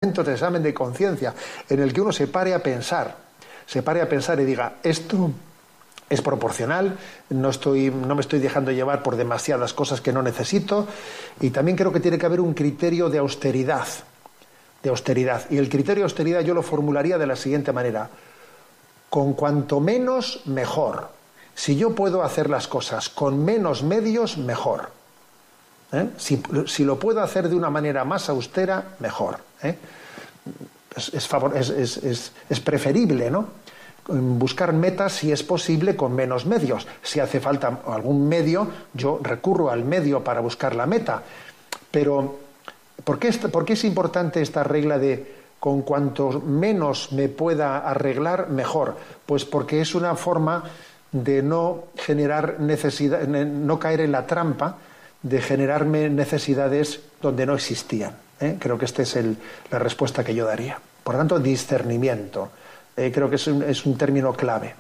momentos de examen de conciencia en el que uno se pare a pensar y diga, esto es proporcional, no me estoy dejando llevar por demasiadas cosas que no necesito, y también creo que tiene que haber un criterio de austeridad. Y el criterio de austeridad yo lo formularía de la siguiente manera: con cuanto menos, mejor. Si yo puedo hacer las cosas con menos medios, mejor. Si lo puedo hacer de una manera más austera, mejor. Es preferible, ¿no?, buscar metas, si es posible, con menos medios. Si hace falta algún medio, yo recurro al medio para buscar la meta. Pero ¿por qué es importante esta regla de con cuanto menos me pueda arreglar, mejor? Pues porque es una forma de no generar necesidad, no caer en la trampa de generarme necesidades donde no existían. Creo que esta es la respuesta que yo daría. Por tanto, discernimiento. Creo que es un término clave.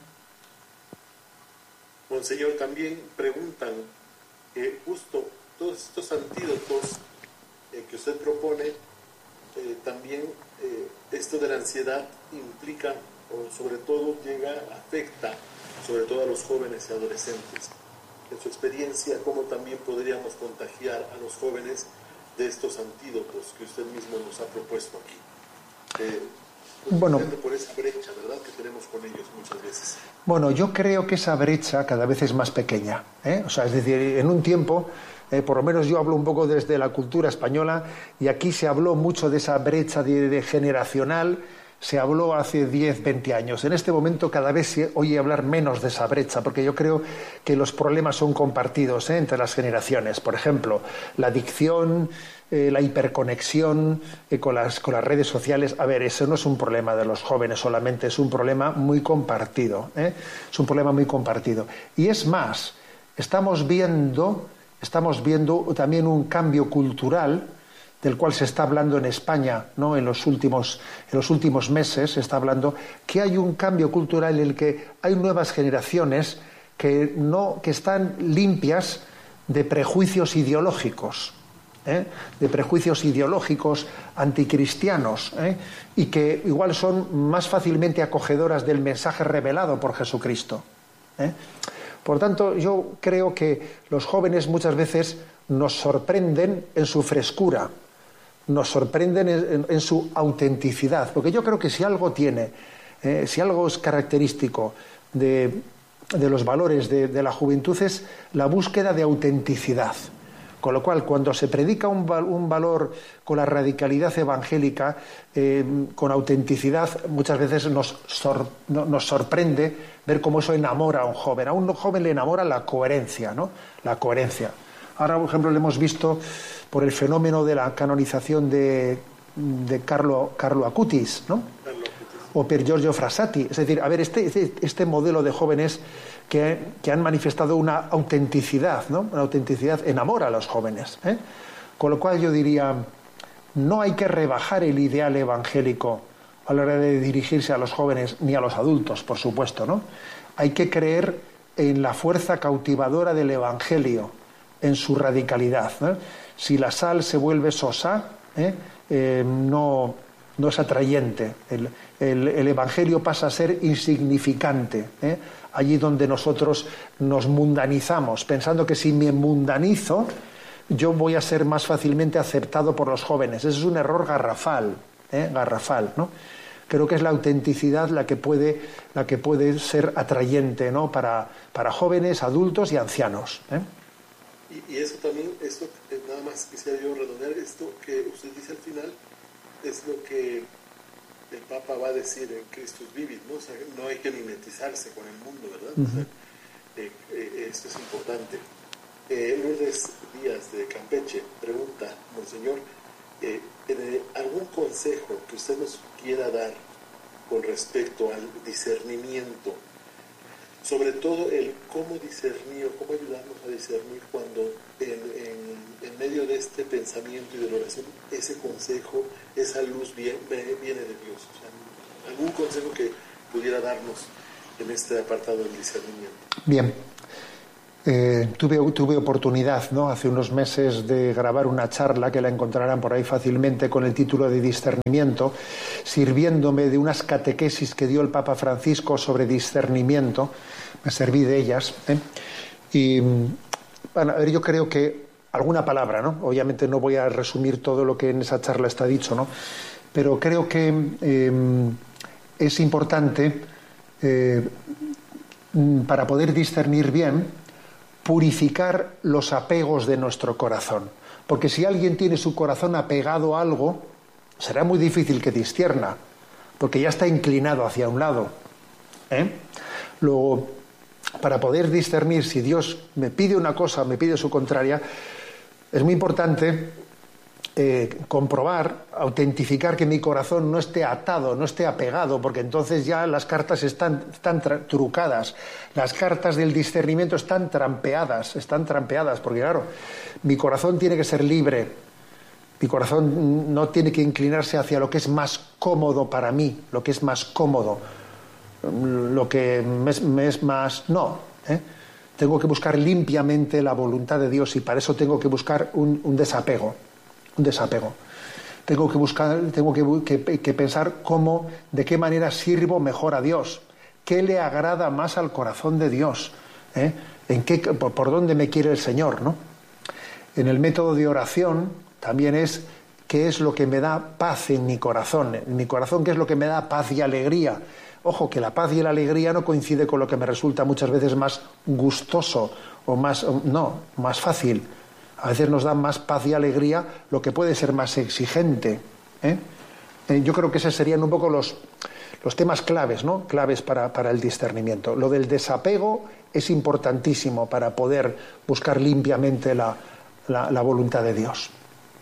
Monseñor, también preguntan, justo todos estos antídotos que usted propone, también esto de la ansiedad implica, o sobre todo afecta, sobre todo a los jóvenes y adolescentes. En su experiencia, ¿cómo también podríamos contagiar a los jóvenes de estos antídotos que usted mismo nos ha propuesto aquí? Bueno, por esa brecha, ¿verdad?, que tenemos con ellos muchas veces. Bueno, yo creo que esa brecha cada vez es más pequeña. O sea, es decir, en un tiempo, por lo menos yo hablo un poco desde la cultura española, y aquí se habló mucho de esa brecha de generacional, se habló hace 10, 20 años. En este momento cada vez se oye hablar menos de esa brecha, porque yo creo que los problemas son compartidos entre las generaciones. Por ejemplo, la adicción, la hiperconexión con las redes sociales. A ver, eso no es un problema de los jóvenes solamente, es un problema muy compartido. Es un problema muy compartido. Y es más, estamos viendo también un cambio cultural del cual se está hablando en España, ¿no?, en los últimos meses. Se está hablando que hay un cambio cultural en el que hay nuevas generaciones que están limpias de prejuicios ideológicos. De prejuicios ideológicos anticristianos, y que igual son más fácilmente acogedoras del mensaje revelado por Jesucristo. Por tanto, yo creo que los jóvenes muchas veces nos sorprenden en su frescura, nos sorprenden en su autenticidad, porque yo creo que si algo es característico de los valores de la juventud, es la búsqueda de autenticidad. Con lo cual, cuando se predica un valor con la radicalidad evangélica, con autenticidad, muchas veces nos sorprende ver cómo eso enamora a un joven. A un joven le enamora la coherencia, ¿no? La coherencia. Ahora, por ejemplo, lo hemos visto por el fenómeno de la canonización de Carlo Acutis, ¿no? O per Giorgio Frassati. Es decir, a ver, este modelo de jóvenes que han manifestado una autenticidad, ¿no? Una autenticidad enamora a los jóvenes. Con lo cual yo diría, no hay que rebajar el ideal evangélico a la hora de dirigirse a los jóvenes, ni a los adultos, por supuesto, ¿no? Hay que creer en la fuerza cautivadora del evangelio, en su radicalidad, ¿no? Si la sal se vuelve sosa, no es atrayente. El evangelio pasa a ser insignificante, allí donde nosotros nos mundanizamos, pensando que si me mundanizo, yo voy a ser más fácilmente aceptado por los jóvenes. Ese es un error garrafal, ¿no? Creo que es la autenticidad la que puede ser atrayente, ¿no?, para jóvenes, adultos y ancianos. Y eso también, nada más quisiera yo redondear esto que usted dice al final, es lo que el Papa va a decir en Christus Vivit, ¿no? O sea, no hay que mimetizarse con el mundo, ¿verdad? O sea, esto es importante. Lourdes Díaz de Campeche pregunta, Monseñor, ¿algún consejo que usted nos quiera dar con respecto al discernimiento? Sobre todo el cómo discernir, cómo ayudarnos a discernir cuando en medio de este pensamiento y de la oración, ese consejo, esa luz viene de Dios. O sea, algún consejo que pudiera darnos en este apartado del discernimiento. Bien. Tuve oportunidad, ¿no?, hace unos meses de grabar una charla que la encontrarán por ahí fácilmente con el título de Discernimiento, sirviéndome de unas catequesis que dio el Papa Francisco sobre discernimiento. Me serví de ellas, Y bueno, a ver, yo creo que alguna palabra, ¿no? Obviamente no voy a resumir todo lo que en esa charla está dicho, ¿no? Pero creo que es importante para poder discernir bien, purificar los apegos de nuestro corazón. Porque si alguien tiene su corazón apegado a algo, será muy difícil que discierna, porque ya está inclinado hacia un lado. Luego, para poder discernir si Dios me pide una cosa, me pide su contraria, es muy importante comprobar, autentificar que mi corazón no esté atado, no esté apegado, porque entonces ya las cartas están trucadas, las cartas del discernimiento están trampeadas, porque claro, mi corazón tiene que ser libre, mi corazón no tiene que inclinarse hacia lo que es más cómodo para mí, lo que es más cómodo, lo que me es más... No, tengo que buscar limpiamente la voluntad de Dios y para eso tengo que buscar un desapego. Tengo que pensar de qué manera sirvo mejor a Dios, qué le agrada más al corazón de Dios, por dónde me quiere el Señor, ¿no? En el método de oración también es qué es lo que me da paz en mi corazón, qué es lo que me da paz y alegría. Ojo, que la paz y la alegría no coincide con lo que me resulta muchas veces más gustoso o más fácil. A veces nos da más paz y alegría lo que puede ser más exigente. Yo creo que esos serían un poco los temas claves, ¿no? Claves para el discernimiento. Lo del desapego es importantísimo para poder buscar limpiamente la voluntad de Dios.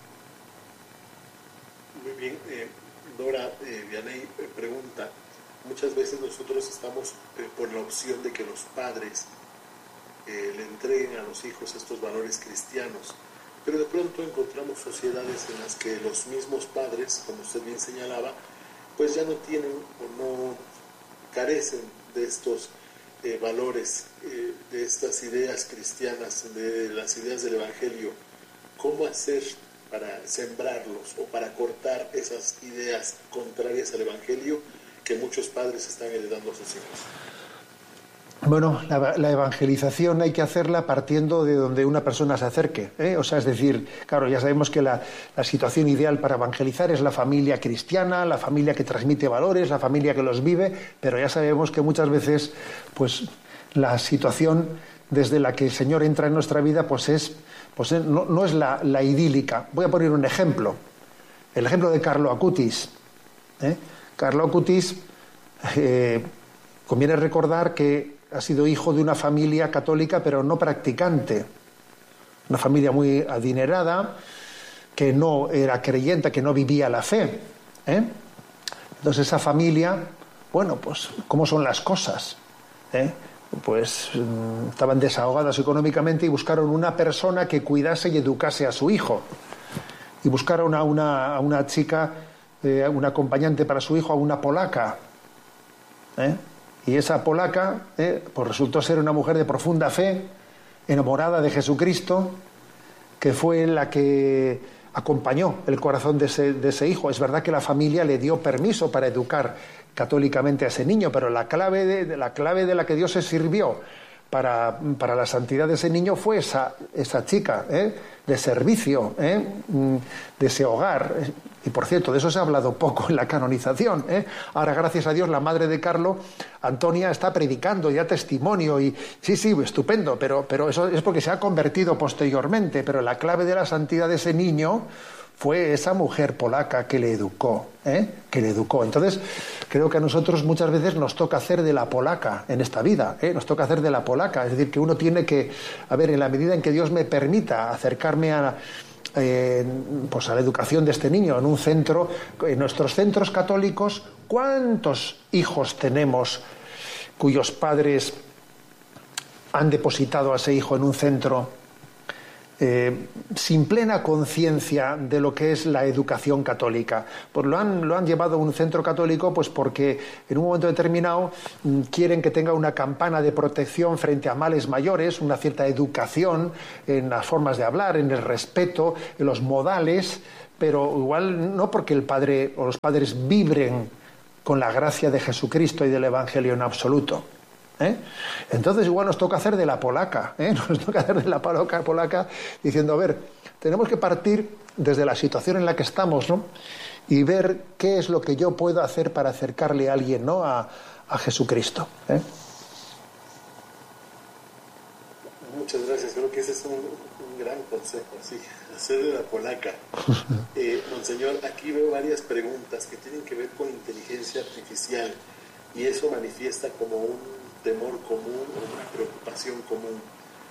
Muy bien. Dora Vianey pregunta, muchas veces nosotros estamos por la opción de que los padres le entreguen a los hijos estos valores cristianos, pero de pronto encontramos sociedades en las que los mismos padres, como usted bien señalaba, pues ya no tienen o no carecen de estos valores, de estas ideas cristianas, de las ideas del Evangelio. ¿Cómo hacer para sembrarlos o para cortar esas ideas contrarias al Evangelio que muchos padres están heredando a sus hijos? Bueno, la evangelización hay que hacerla partiendo de donde una persona se acerque, O sea, es decir, claro, ya sabemos que la situación ideal para evangelizar es la familia cristiana, la familia que transmite valores, la familia que los vive, pero ya sabemos que muchas veces, pues, la situación desde la que el Señor entra en nuestra vida, no es la idílica. Voy a poner un ejemplo, el ejemplo de Carlo Acutis. Carlo Acutis, conviene recordar que ha sido hijo de una familia católica pero no practicante, una familia muy adinerada, que no era creyente, que no vivía la fe. Entonces esa familia, bueno, pues ¿cómo son las cosas? Pues estaban desahogadas económicamente y buscaron una persona que cuidase y educase a su hijo. Y buscaron a una chica, una acompañante para su hijo, a una polaca. Y esa polaca pues resultó ser una mujer de profunda fe, enamorada de Jesucristo, que fue la que acompañó el corazón de ese hijo. Es verdad que la familia le dio permiso para educar católicamente a ese niño, pero la clave de la que Dios se sirvió para la santidad de ese niño fue esa chica, de servicio, de ese hogar. Y por cierto, de eso se ha hablado poco en la canonización. Ahora, gracias a Dios, la madre de Carlo, Antonia, está predicando, ya testimonio, y sí, estupendo, pero eso es porque se ha convertido posteriormente. Pero la clave de la santidad de ese niño fue esa mujer polaca que le educó. Entonces, creo que a nosotros muchas veces nos toca hacer de la polaca en esta vida, nos toca hacer de la polaca. Es decir, que uno tiene que, en la medida en que Dios me permita acercarme a la educación de este niño en un centro, en nuestros centros católicos, ¿cuántos hijos tenemos cuyos padres han depositado a ese hijo en un centro sin plena conciencia de lo que es la educación católica. Pues lo han llevado a un centro católico pues porque en un momento determinado quieren que tenga una campana de protección frente a males mayores, una cierta educación en las formas de hablar, en el respeto, en los modales, pero igual no porque el padre o los padres vibren con la gracia de Jesucristo y del Evangelio en absoluto. Entonces igual nos toca hacer de la polaca, nos toca hacer de la polaca diciendo, a ver, tenemos que partir desde la situación en la que estamos, ¿no? Y ver qué es lo que yo puedo hacer para acercarle a alguien, ¿no? a Jesucristo. Muchas gracias, creo que ese es un gran consejo, sí, hacer de la polaca. Monseñor, aquí veo varias preguntas que tienen que ver con inteligencia artificial y eso manifiesta como un temor común o una preocupación común.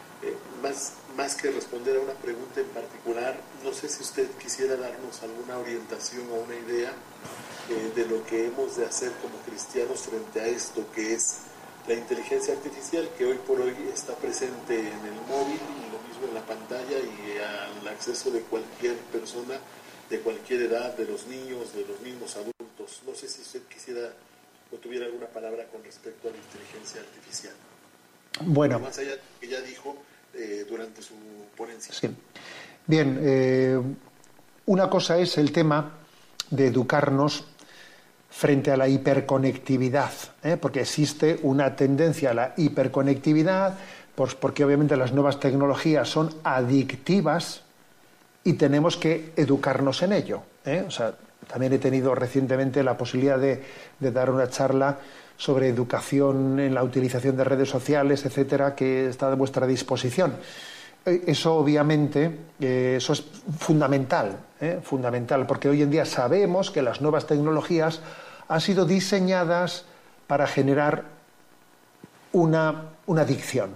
Más que responder a una pregunta en particular, no sé si usted quisiera darnos alguna orientación o una idea de lo que hemos de hacer como cristianos frente a esto que es la inteligencia artificial, que hoy por hoy está presente en el móvil y lo mismo en la pantalla y al acceso de cualquier persona, de cualquier edad, de los niños, de los mismos adultos. No sé si usted quisiera o tuviera alguna palabra con respecto a la inteligencia artificial. Bueno. Más allá de lo que ya dijo durante su ponencia. Sí. Bien, una cosa es el tema de educarnos frente a la hiperconectividad, porque existe una tendencia a la hiperconectividad, pues porque obviamente las nuevas tecnologías son adictivas y tenemos que educarnos en ello. O sea, también he tenido recientemente la posibilidad de dar una charla sobre educación en la utilización de redes sociales, etcétera, que está a vuestra disposición. Eso obviamente, eso es fundamental, fundamental, porque hoy en día sabemos que las nuevas tecnologías han sido diseñadas para generar una adicción.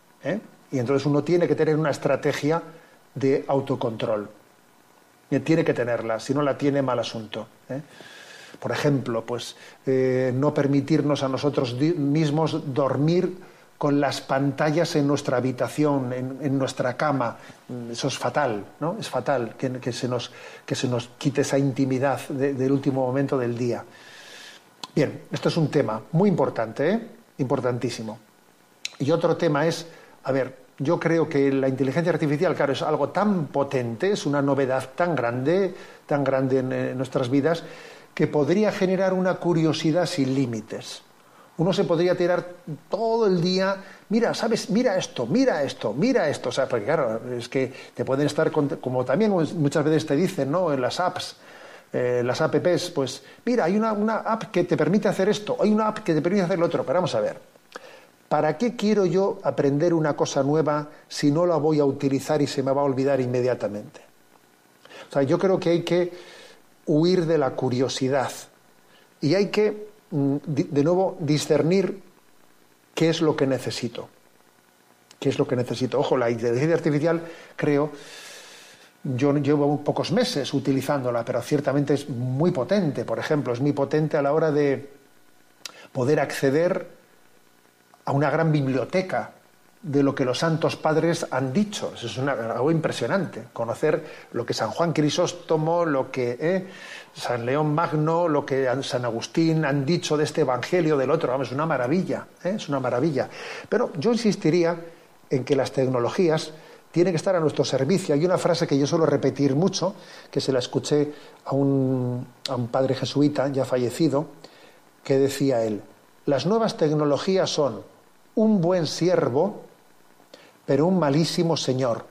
Y entonces uno tiene que tener una estrategia de autocontrol. Tiene que tenerla, si no la tiene, mal asunto. Por ejemplo, pues no permitirnos a nosotros mismos dormir con las pantallas en nuestra habitación, en nuestra cama. Eso es fatal, ¿no? Es fatal que se nos quite esa intimidad del último momento del día. Bien, esto es un tema muy importante, importantísimo. Y otro tema es, a ver, yo creo que la inteligencia artificial, claro, es algo tan potente, es una novedad tan grande en nuestras vidas, que podría generar una curiosidad sin límites. Uno se podría tirar todo el día, mira, ¿sabes? Mira esto. O sea, porque claro, es que te pueden estar, como también muchas veces te dicen, ¿no? En las apps, las apps, pues, mira, hay una app que te permite hacer esto, hay una app que te permite hacer lo otro. Pero vamos a ver, ¿para qué quiero yo aprender una cosa nueva si no la voy a utilizar y se me va a olvidar inmediatamente? O sea, yo creo que hay que huir de la curiosidad y hay que, de nuevo, discernir qué es lo que necesito. ¿Qué es lo que necesito? Ojo, la inteligencia artificial, creo, yo llevo pocos meses utilizándola, pero ciertamente es muy potente. Por ejemplo, es muy potente a la hora de poder acceder a una gran biblioteca de lo que los santos padres han dicho. Eso es algo impresionante. Conocer lo que San Juan Crisóstomo, lo que San León Magno, lo que San Agustín han dicho de este evangelio, del otro. Vamos, es una maravilla, es una maravilla. Pero yo insistiría en que las tecnologías tienen que estar a nuestro servicio. Hay una frase que yo suelo repetir mucho, que se la escuché a un padre jesuita ya fallecido, que decía él: las nuevas tecnologías son un buen siervo, pero un malísimo señor.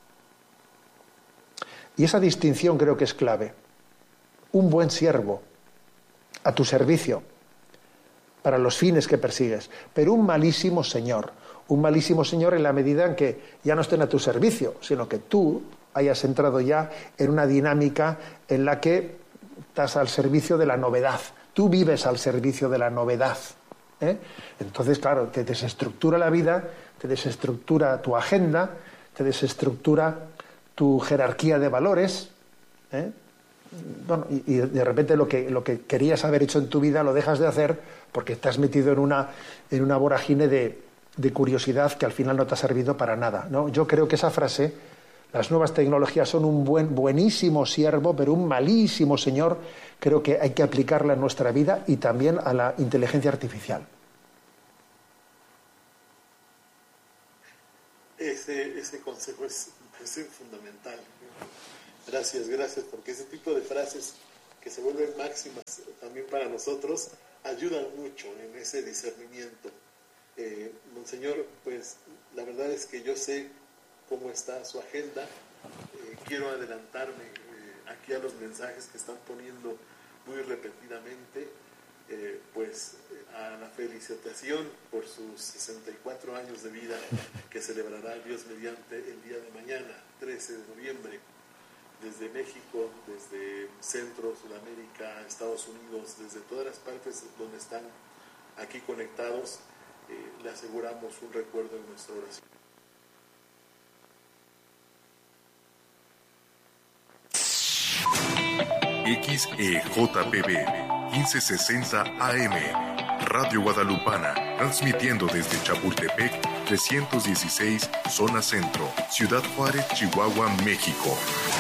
Y esa distinción creo que es clave. Un buen siervo, a tu servicio, para los fines que persigues, pero un malísimo señor. Un malísimo señor en la medida en que ya no estén a tu servicio, sino que tú hayas entrado ya en una dinámica en la que estás al servicio de la novedad. Tú vives al servicio de la novedad. Entonces, claro, te desestructura la vida, te desestructura tu agenda, te desestructura tu jerarquía de valores. Bueno, y de repente lo que querías haber hecho en tu vida lo dejas de hacer porque te has metido en una vorágine de curiosidad que al final no te ha servido para nada, ¿no? Yo creo que esa frase Las nuevas tecnologías son un buenísimo siervo, pero un malísimo señor. Creo que hay que aplicarla en nuestra vida y también a la inteligencia artificial. Ese consejo es fundamental. Gracias, porque ese tipo de frases que se vuelven máximas también para nosotros ayudan mucho en ese discernimiento. Monseñor, pues la verdad es que yo sé cómo está su agenda. Quiero adelantarme aquí a los mensajes que están poniendo muy repetidamente, a la felicitación por sus 64 años de vida que celebrará Dios mediante el día de mañana, 13 de noviembre, desde México, desde Centro, Sudamérica, Estados Unidos, desde todas las partes donde están aquí conectados, le aseguramos un recuerdo en nuestra oración. XEJPB 1560 AM, Radio Guadalupana, transmitiendo desde Chapultepec 316, Zona Centro, Ciudad Juárez, Chihuahua, México.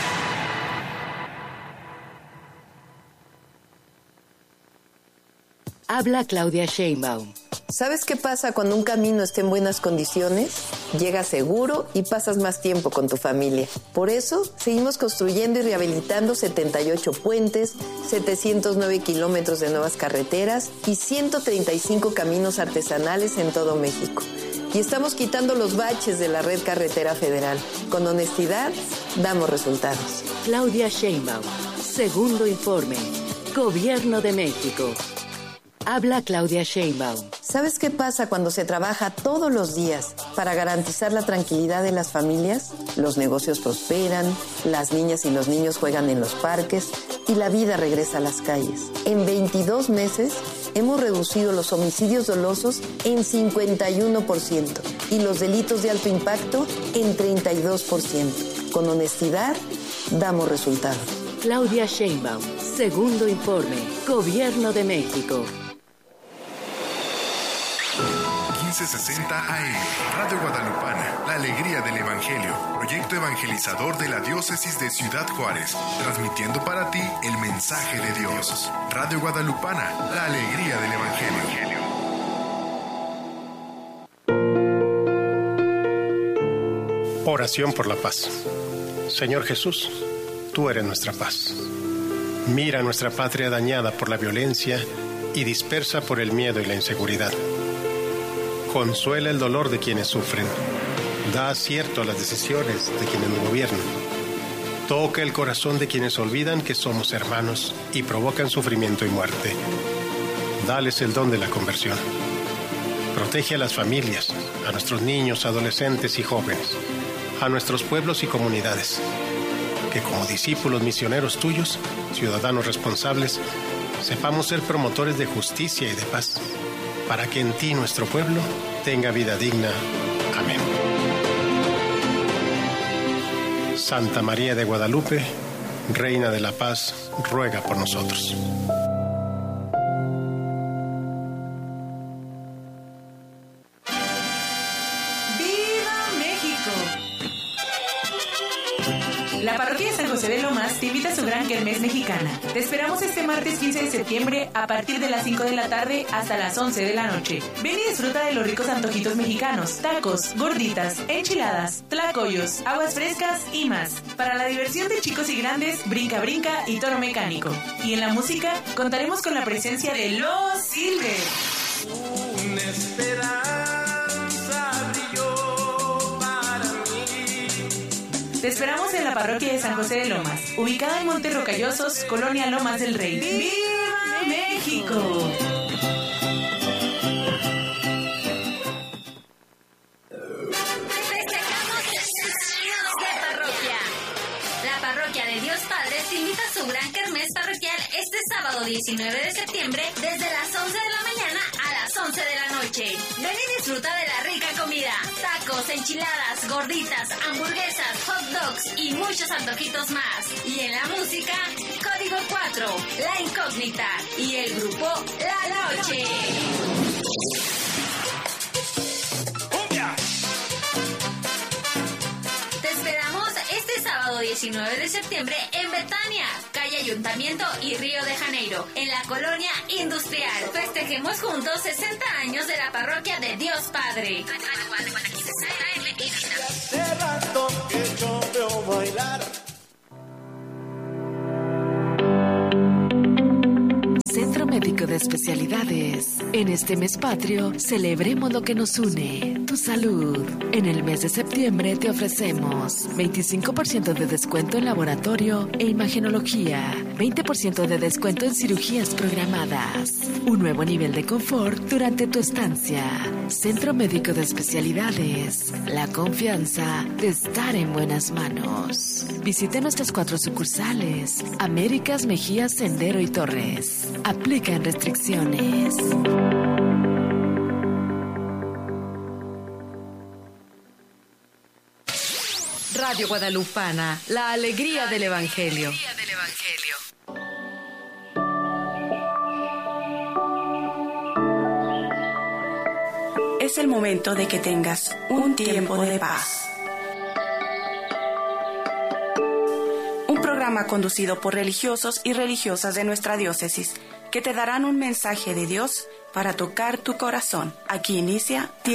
Habla Claudia Sheinbaum. ¿Sabes qué pasa cuando un camino está en buenas condiciones? Llegas seguro y pasas más tiempo con tu familia. Por eso, seguimos construyendo y rehabilitando 78 puentes, 709 kilómetros de nuevas carreteras y 135 caminos artesanales en todo México. Y estamos quitando los baches de la red carretera federal. Con honestidad, damos resultados. Claudia Sheinbaum. Segundo informe. Gobierno de México. Habla Claudia Sheinbaum. ¿Sabes qué pasa cuando se trabaja todos los días para garantizar la tranquilidad de las familias? Los negocios prosperan, las niñas y los niños juegan en los parques y la vida regresa a las calles. En 22 meses hemos reducido los homicidios dolosos en 51% y los delitos de alto impacto en 32%. Con honestidad, damos resultados. Claudia Sheinbaum. Segundo informe. Gobierno de México. 1560 AM, Radio Guadalupana, la alegría del Evangelio, proyecto evangelizador de la diócesis de Ciudad Juárez, transmitiendo para ti el mensaje de Dios. Radio Guadalupana, la alegría del Evangelio. Oración por la paz. Señor Jesús, tú eres nuestra paz. Mira nuestra patria dañada por la violencia y dispersa por el miedo y la inseguridad. Consuela el dolor de quienes sufren. Da acierto a las decisiones de quienes nos gobiernan. Toca el corazón de quienes olvidan que somos hermanos y provocan sufrimiento y muerte. Dales el don de la conversión. Protege a las familias, a nuestros niños, adolescentes y jóvenes, a nuestros pueblos y comunidades. Que como discípulos misioneros tuyos, ciudadanos responsables, sepamos ser promotores de justicia y de paz, para que en ti nuestro pueblo tenga vida digna. Amén. Santa María de Guadalupe, Reina de la Paz, ruega por nosotros. La parroquia de San José de Lomas te invita a su gran kermés mexicana. Te esperamos este martes 15 de septiembre a partir de las 5 de la tarde hasta las 11 de la noche. Ven y disfruta de los ricos antojitos mexicanos, tacos, gorditas, enchiladas, tlacoyos, aguas frescas y más. Para la diversión de chicos y grandes, brinca brinca y toro mecánico. Y en la música contaremos con la presencia de Los Silver. Una esperanza brilló para mí. Te esperamos en la parroquia de San José de Lomas, ubicada en Monte Rocallosos, Colonia Lomas del Rey. ¡Viva México! Festejamos los años de parroquia. La parroquia de Dios Padre te invita a su gran kermés parroquial este sábado 19 de septiembre desde las 11 de la mañana a las 11 de la noche. Ven y disfruta de la rica comida, tacos, enchiladas, gorditas, hamburguesas, hot dogs y muchos antojitos más. Y en la música, Código 4, La Incógnita y el grupo La Noche. Te esperamos este 19 de septiembre en Betania, calle Ayuntamiento y Río de Janeiro, en la colonia industrial. Festejemos juntos 60 años de la parroquia de Dios Padre. Hace rato que yo veo bailar. Centro Médico de Especialidades. En este mes patrio, celebremos lo que nos une, tu salud. En el mes de septiembre te ofrecemos 25% de descuento en laboratorio e imagenología, 20% de descuento en cirugías programadas, un nuevo nivel de confort durante tu estancia. Centro Médico de Especialidades, la confianza de estar en buenas manos. Visite nuestras 4 sucursales, Américas, Mejía, Sendero y Torres. Aplican restricciones. Radio Guadalupana, la alegría del Evangelio. Es el momento de que tengas un tiempo de paz. Un programa conducido por religiosos y religiosas de nuestra diócesis que te darán un mensaje de Dios para tocar tu corazón. Aquí inicia